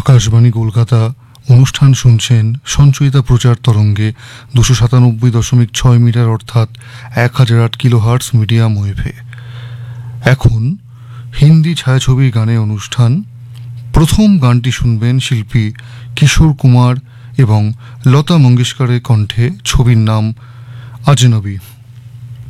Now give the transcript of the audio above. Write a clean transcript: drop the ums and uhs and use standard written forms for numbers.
আকাশবাণী কলকাতা অনুষ্ঠান শুনছেন সঞ্চয়িতা প্রচার তরঙ্গে 297.6 মিটার অর্থাৎ 1008 কিলোহার্টজ মিডিয়াম ওয়েভে। এখন হিন্দি ছায়াছবির গানে অনুষ্ঠান। প্রথম গানটি শুনবেন শিল্পী কিশোর কুমার এবং লতা মঙ্গেশকরের কণ্ঠে। ছবির নাম আজনবী।